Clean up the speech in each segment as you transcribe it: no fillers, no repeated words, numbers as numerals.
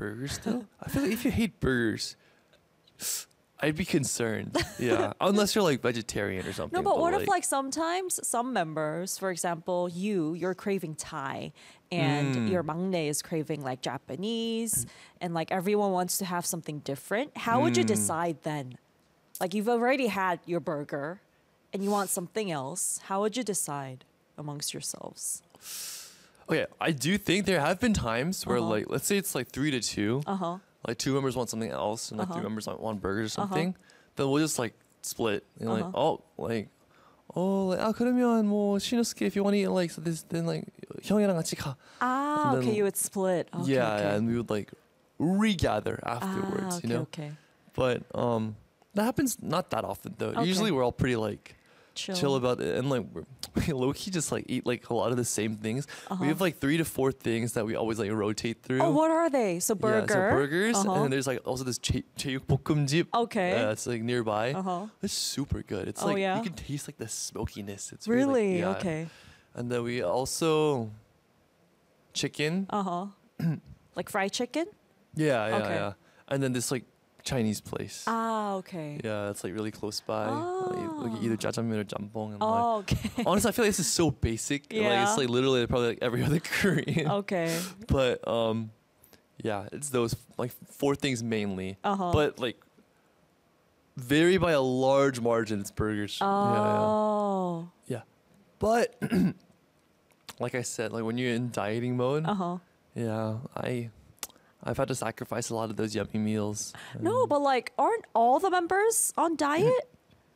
burgers though? I feel like if you hate burgers, I'd be concerned. Yeah, unless you're like vegetarian or something. No, but what if like sometimes some members, for example, you're craving Thai and your maknae is craving like Japanese and like everyone wants to have something different. How would you decide then? Like you've already had your burger and you want something else. How would you decide amongst yourselves? Okay, I do think there have been times where like let's say it's like 3-2. Like two members want something else and like three members want burgers or something. Then we'll just like split. And like like 그러면 뭐 신호스케 if you want to eat like so this then like 형이랑 같이 가. Ah, okay, you would split. Okay, yeah, okay. and we would like regather afterwards, okay, you know. Okay. But that happens not that often though. Okay. Usually we're all pretty like Chill about it, and like we low key just like eat like a lot of the same things. We have like 3 to 4 things that we always like rotate through. Oh, what are they? So burger. Yeah, so burgers, and then there's like also this 제육볶음집. Okay. It's like nearby. It's super good. It's like yeah? you can taste like the smokiness. It's really like, okay. And then we also chicken. Like fried chicken. Yeah. Okay. Yeah. And then this like Chinese place. Ah, okay. Yeah, it's like really close by. Like either jjajangmyeon or jjambeong. And Okay. honestly, I feel like this is so basic. Yeah. Like it's like literally probably like every other Korean. Okay. But yeah, it's those like 4 things mainly. But like vary by a large margin. It's burgers. Oh. Yeah. But like I said, like when you're in dieting mode, yeah, I've had to sacrifice a lot of those yummy meals. No, but like, aren't all the members on diet?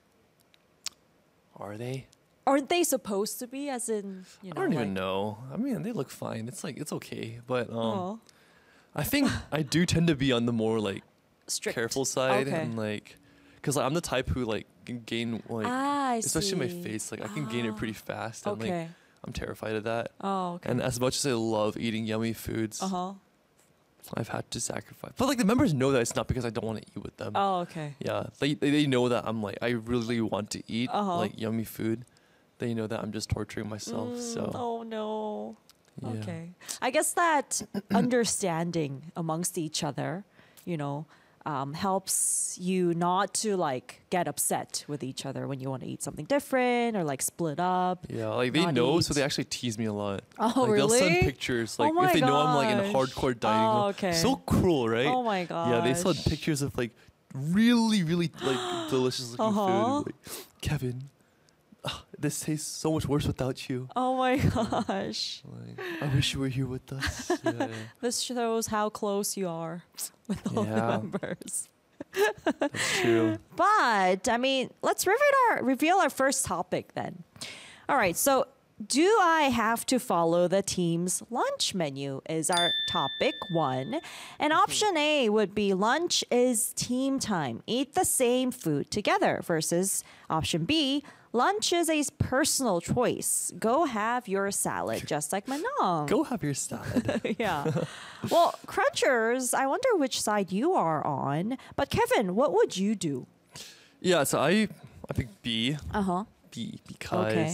Are they? Aren't they supposed to be? As in, you know, I don't even know. I mean, they look fine. It's like it's okay, but I think I do tend to be on the more like strict, careful side, Okay. and like, cause like, I'm the type who like can gain like, I especially my see. face. Like I can gain it pretty fast, and like Okay. I'm terrified of that. Oh, okay. And as much as I love eating yummy foods, I've had to sacrifice. But like the members know that it's not because I don't want to eat with them. Oh, okay. Yeah, they know that I'm like I really want to eat like yummy food. They know that I'm just torturing myself. So Oh no. yeah. Okay. I guess that understanding amongst each other, you know, helps you not to like get upset with each other when you want to eat something different or like split up. Yeah, like they not know, eat. so they actually tease me a lot. Oh, like, really? They'll send pictures, like Oh my if they know I'm like in gosh. hardcore dieting. Oh, mode. okay. So cruel, right? Oh my gosh. Yeah, they send pictures of like really like delicious looking food. Like, Kevin, this tastes so much worse without you. Oh my gosh. Like, I wish you were here with us. Yeah. This shows how close you are with all the Yeah. members. That's true. But I mean, let's reveal our first topic then. All right, so do I have to follow the team's lunch menu is our topic 1. And option A would be lunch is team time. Eat the same food together versus option B, lunch is a personal choice. Go have your salad, just like Manong. Go have your salad. Yeah. Well, Crunchers, I wonder which side you are on. But Kevin, what would you do? Yeah, so I pick B. Uh-huh. B because Okay.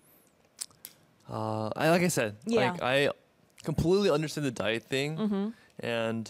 I like I said, Yeah. like I completely understand the diet thing, and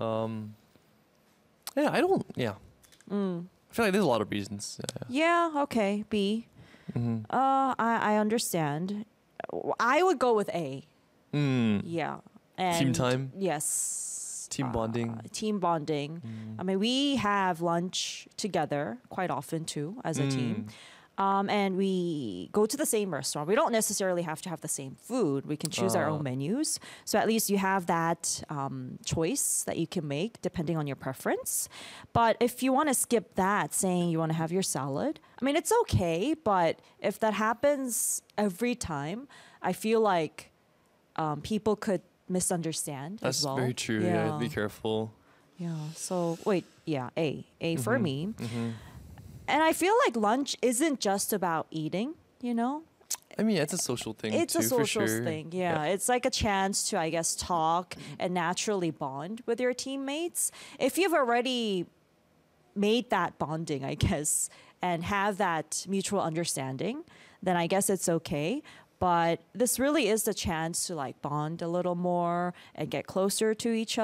yeah, I don't. Yeah, I feel like there's a lot of reasons. Yeah, okay. B. I understand. I would go with A. Yeah. And Team time? Yes. Team bonding. Team bonding. I mean, we have lunch together quite often too as a team. And we go to the same restaurant. We don't necessarily have to have the same food. We can choose our own menus. So at least you have that choice that you can make depending on your preference. But if you want to skip that, saying you want to have your salad, I mean, it's okay. But if that happens every time, I feel like people could misunderstand That's as well. very true. Yeah, be careful. Yeah. So wait, yeah, A for me. And I feel like lunch isn't just about eating, you know? I mean, it's a social thing. It's too, a social for sure. thing, yeah. It's like a chance to, I guess, talk and naturally bond with your teammates. If you've already made that bonding, I guess, and have that mutual understanding, then I guess it's okay. But this really is the chance to like bond a little more and get closer to each